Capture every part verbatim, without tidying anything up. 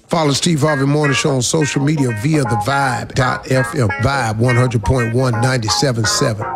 Follow Steve Harvey Morning Show on social media via the vibe dot f m. Vibe one hundred point one, ninety-seven point seven.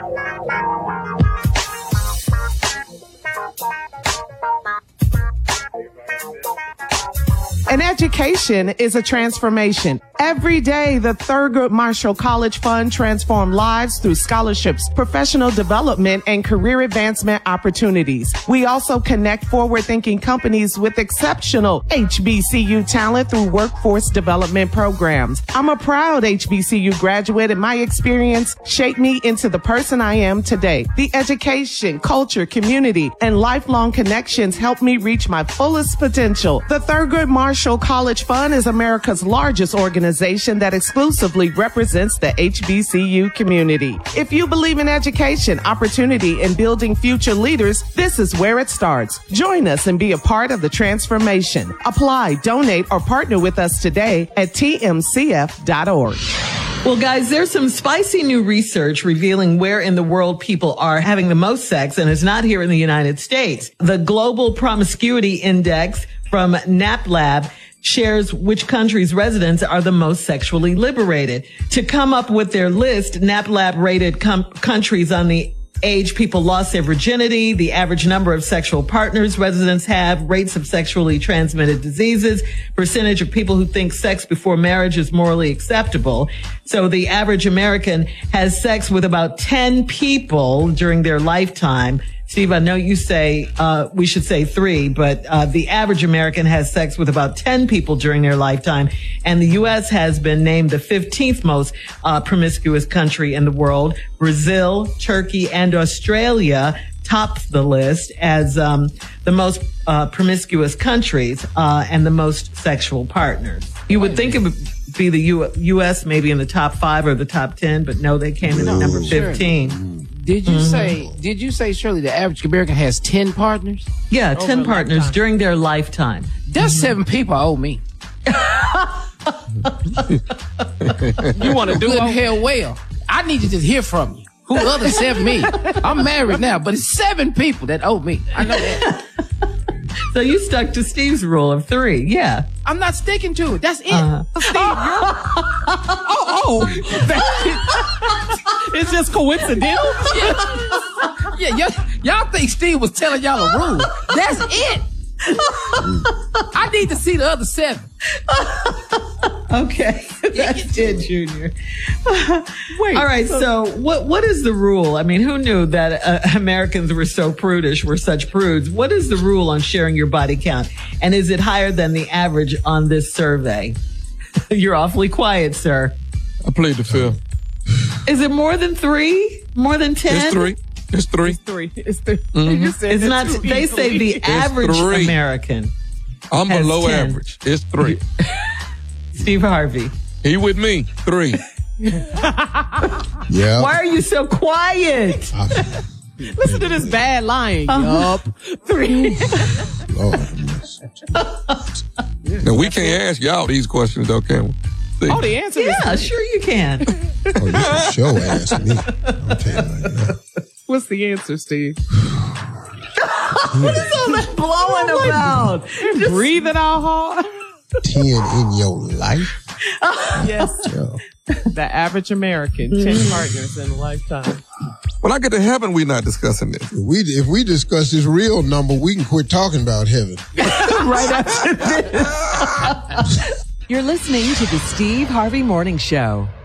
An education is a transformation. Every day, the Thurgood Marshall College Fund transforms lives through scholarships, professional development, and career advancement opportunities. We also connect forward-thinking companies with exceptional H B C U talent through workforce development programs. I'm a proud H B C U graduate, and my experience shaped me into the person I am today. The education, culture, community, and lifelong connections helped me reach my fullest potential. The Thurgood Marshall College Fund is America's largest organization that exclusively represents the H B C U community. If you believe in education, opportunity, and building future leaders, this is where it starts. Join us and be a part of the transformation. Apply, donate, or partner with us today at T M C F dot org. Well, guys, there's some spicy new research revealing where in the world people are having the most sex, and it's not here in the United States. The Global Promiscuity Index from NAPLAB shares which countries' residents are the most sexually liberated. To come up with their list, NAPLAB rated com- countries on the age people lost their virginity, the average number of sexual partners residents have, rates of sexually transmitted diseases, percentage of people who think sex before marriage is morally acceptable. So the average American has sex with about ten people during their lifetime. Steve, I know you say uh we should say three, but uh the average American has sex with about ten people during their lifetime. And the U S has been named the fifteenth most uh promiscuous country in the world. Brazil, Turkey, and Australia topped the list as um the most uh promiscuous countries uh and the most sexual partners. You would think it would be the U- U.S. maybe in the top five or the top ten, but no, they came in at number fifteen. Did you Mm-hmm. say, did you say, Shirley, the average American has ten partners? Yeah, ten partners lifetime. during their lifetime. That's mm-hmm. seven people I owe me. You want to do Good it? hell well. I need to just hear from you. Who other seven me? I'm married now, but it's seven people that owe me. I know that. So you stuck to Steve's rule of three. Yeah. I'm not sticking to it. That's it. Uh-huh. Steve, Oh, oh. It's just coincidental? yeah, yeah y'all, y'all think Steve was telling y'all a rule. That's it. I need to see the other seven. Okay. That's it, Junior. Wait. All right. So what, what is the rule? I mean, who knew that uh, Americans were so prudish, were such prudes? What is the rule on sharing your body count? And is it higher than the average on this survey? You're awfully quiet, sir. I plead the fifth. Is it more than three? More than ten? It's three. It's three. It's three. It's three. Mm-hmm. You said It's not, too they say the easily. average three. American. I'm has below ten. average. It's three. Steve Harvey. He with me. Three. Yeah. Why are you so quiet? Listen to this bad lying. Uh-huh. Yup. Three. Lord. Now, we can't ask y'all these questions, though, can we? See? Oh, the answer Yeah, is sure you can. Oh, you can show ass me. I'll tell you like that. What's the answer, Steve? What is all that blowing about? Just breathing out hard. Ten in your life? Yes. Yeah. The average American, ten partners in a lifetime. When I get to heaven, we're not discussing this. If we, if we discuss this real number, we can quit talking about heaven. Right after this. You're listening to the Steve Harvey Morning Show.